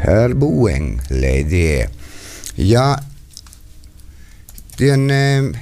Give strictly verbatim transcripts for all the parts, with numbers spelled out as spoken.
Herboeng lady. Ja den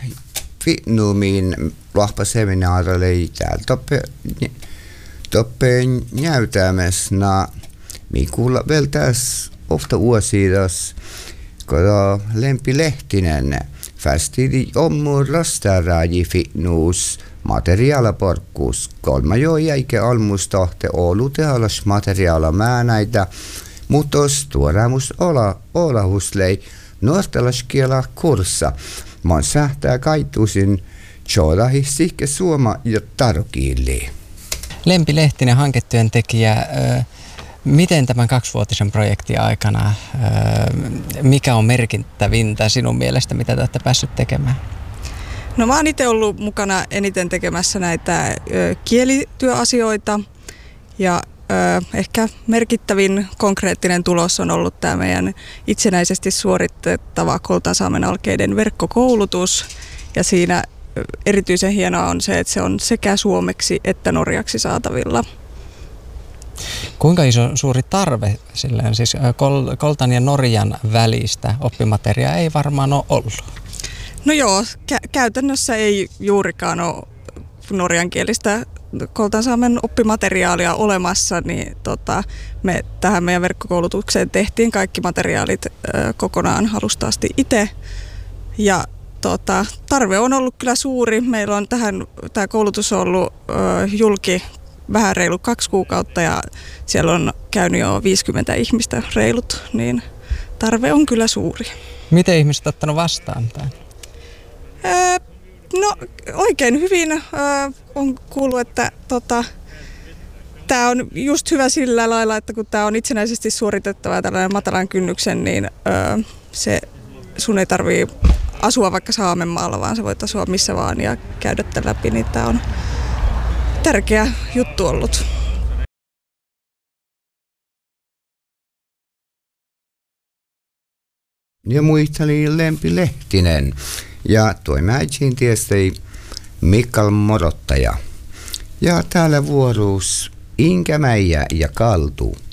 finnumin lahpaseminaarille täällä toppe toppe näytämässä mikulla vielä tässä ofta vuosidas kun Lempi Lehtinen fästidi ommu rastaraji finnuus materiaalaporkkuus kolma jo jäike almustahte Oulu tehalas materiaala määnäitä mutos tuoremus ola olahuslei nuortalaskiela kurssa mon sähtää kaitusin Tjolahi sihke suoma ja tarkiili. Lempi Lehtinen, hanketyöntekijä, miten tämän kaksivuotisen projektin aikana, mikä on merkittävintä sinun mielestä, mitä te olette päässyt tekemään? No mä oon itse ollut mukana eniten tekemässä näitä kielityöasioita ja ehkä merkittävin konkreettinen tulos on ollut tämä meidän itsenäisesti suoritettava Koltansaamen alkeiden verkkokoulutus ja siinä erityisen hienoa on se, että se on sekä suomeksi että norjaksi saatavilla. Kuinka iso suuri tarve silleen, siis Kol- Koltan ja Norjan välistä oppimateriaa ei varmaan ole ollut? No joo, kä- käytännössä ei juurikaan ole norjankielistä Koltansaamen oppimateriaalia olemassa, niin tota, me tähän meidän verkkokoulutukseen tehtiin kaikki materiaalit ö, kokonaan alusta asti itse. Ja tota, tarve on ollut kyllä suuri. Meillä on tähän, tämä koulutus on ollut ö, julki vähän reilu kaksi kuukautta ja siellä on käynyt jo viisikymmentä ihmistä reilut, niin tarve on kyllä suuri. Miten ihmiset ovat ottanut vastaan tämän? Öö, no oikein hyvin. Öö, on kuullut, että tota, tämä on just hyvä sillä lailla, että kun tämä on itsenäisesti suoritettava tällainen matalan kynnyksen, niin öö, se, sun ei tarvii asua vaikka Saamenmaalla, vaan sä voit asua missä vaan ja käydä tämän läpi, niin tämä on tärkeä juttu ollut. Ja muisteli Lempi Lehtinen ja toi mäitsin tiestei Mikael Morottaja. Ja täällä vuorossa Inkä Mäijä ja Kaltu.